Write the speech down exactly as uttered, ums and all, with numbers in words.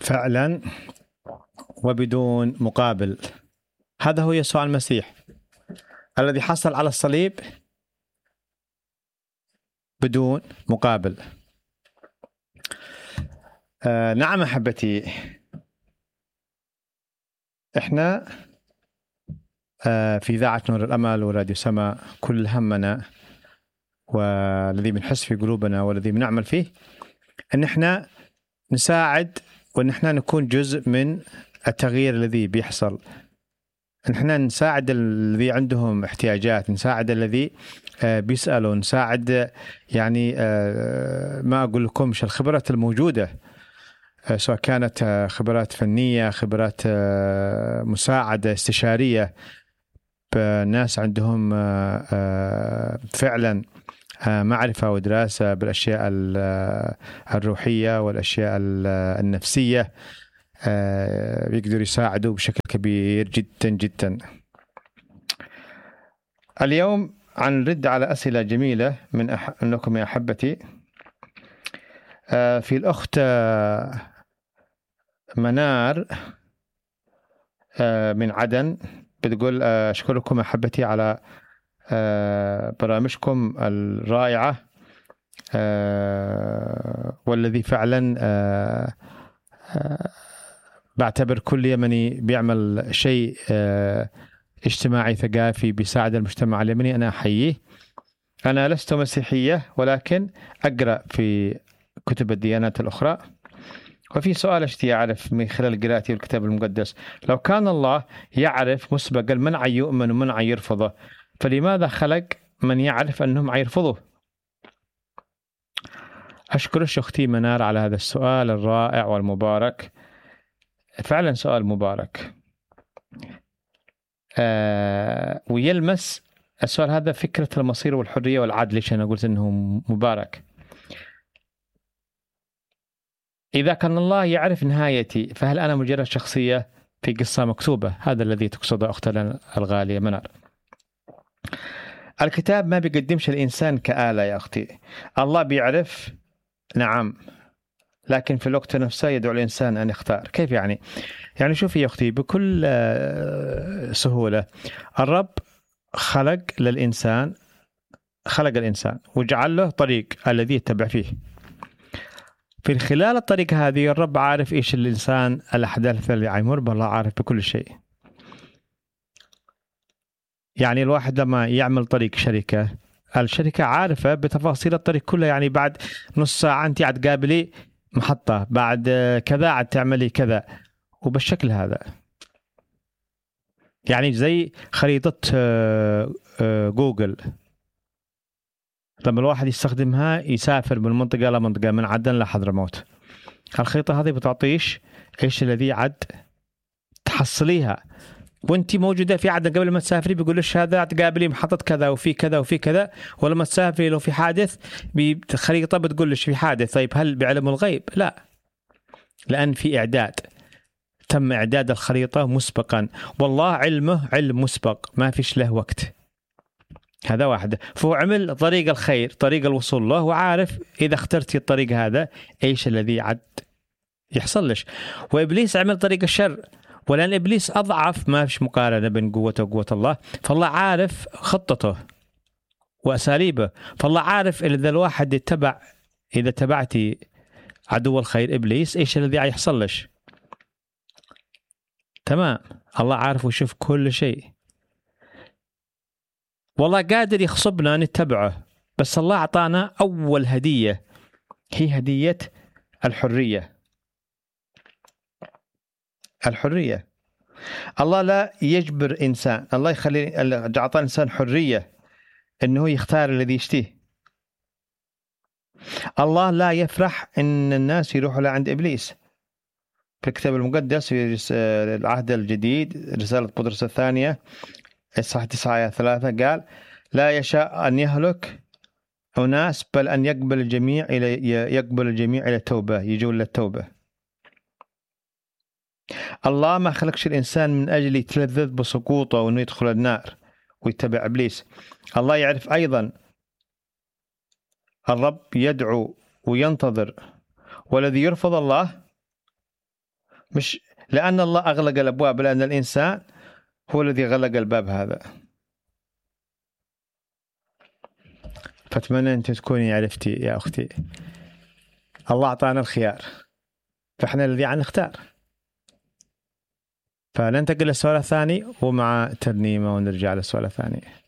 فعلا وبدون مقابل. هذا هو يسوع المسيح الذي حصل على الصليب بدون مقابل. آه نعم أحبتي، إحنا آه في إذاعة نور الأمل وراديو سماء كل همنا والذي بنحس في قلوبنا والذي بنعمل فيه أن إحنا نساعد وأن إحنا نكون جزء من التغيير الذي بيحصل. إن إحنا نساعد الذي عندهم احتياجات، نساعد الذي بيسألوا، نساعد يعني ما أقول لكمش الخبرات الموجودة، سواء كانت خبرات فنية، خبرات مساعدة استشارية بناس عندهم فعلا معرفة ودراسة بالأشياء الروحية والأشياء النفسية، بيقدروا يساعدوا بشكل كبير جدا جدا. اليوم هنرد على أسئلة جميلة من أح... منكم يا أحبتي. في الأخت منار من عدن بتقول أشكركم أحبتي على برامجكم الرائعة والذي فعلا بعتبر كل يمني بيعمل شيء اجتماعي ثقافي بيساعد المجتمع اليمني أنا أحييه. أنا لست مسيحية ولكن أقرأ في كتب الديانات الأخرى، وفي سؤال اشتي أعرف من خلال قراءتي الكتاب المقدس، لو كان الله يعرف مسبقا من يؤمن ومن يرفضه، فلماذا خلق من يعرف أنهم يرفضوه؟ أشكر أختي منار على هذا السؤال الرائع والمبارك، فعلا سؤال مبارك. آه ويلمس السؤال هذا فكرة المصير والحرية والعدل. ليش أنا قلت أنه مبارك؟ إذا كان الله يعرف نهايتي فهل أنا مجرد شخصية في قصة مكتوبة؟ هذا الذي تقصده أختنا الغالية منار. الكتاب ما بيقدمش الإنسان كآلة يا أختي. الله بيعرف نعم، لكن في الوقت نفسه يدعو الإنسان أن يختار. كيف يعني؟ يعني شوفي يا أختي بكل سهولة، الرب خلق للإنسان خلق الإنسان وجعل له طريق الذي يتبع فيه. في خلال الطريق هذه الرب عارف إيش الإنسان الأحداث اللي يمر بها، الله عارف بكل شيء. يعني الواحد لما يعمل طريق شركة، الشركة عارفة بتفاصيل الطريق كلها، يعني بعد نص ساعة أنت عاد قابلي محطة، بعد كذا عاد تعملي كذا، وبالشكل هذا. يعني زي خريطة جوجل لما الواحد يستخدمها يسافر من منطقة إلى منطقة، من عدن لحضرموت، الخريطة هذه بتعطيش إيش الذي عد تحصليها وانت موجودة في عدن. قبل ما تسافري بيقولش هذا تقابلي محطة كذا وفي كذا وفي كذا، ولما تسافري لو في حادث بخريطة بتقولش في حادث. طيب هل بعلم الغيب؟ لا، لأن في إعداد، تم إعداد الخريطة مسبقا، والله علمه علم مسبق ما فيش له وقت. هذا واحد. فهو عمل طريق الخير، طريق الوصول له، وعارف إذا اخترتي الطريق هذا إيش الذي عد يحصل لش. وإبليس عمل طريق الشر، ولأن إبليس أضعف ما فيش مقارنة بين قوته وقوة الله، فالله عارف خطته وأساليبه. فالله عارف إذا الواحد يتبع، إذا تبعتي عدو الخير إبليس إيش الذي يحصل لش. تمام، الله عارف ويشوف كل شيء. والله قادر يخصبنا نتبعه، بس الله أعطانا أول هدية، هي هدية الحرية. الحرية الله لا يجبر إنسان، الله يخلي أعطى الإنسان حرية إنه يختار الذي يشتيه. الله لا يفرح إن الناس يروحوا لعند إبليس. في الكتاب المقدس في العهد الجديد رسالة بطرس الثانية إصحاح تسعة آية ثلاثة قال لا يشاء أن يهلك أناس بل أن يقبل الجميع إلى يقبل الجميع إلى التوبة، يجون للتوبة. الله ما خلقش الإنسان من أجل يتلذذ بسقوطه وأنه يدخل النار ويتبع إبليس. الله يعرف أيضا الرب يدعو وينتظر، والذي يرفض الله مش لأن الله أغلق الأبواب، لأن الإنسان هو الذي غلق الباب هذا. فأتمنى أنت تكوني عرفتي يا أختي. الله أعطانا الخيار، فإحنا الذي عن نختار. فننتقل للسؤال الثاني ومع ترنيمة ونرجع للسؤال الثاني.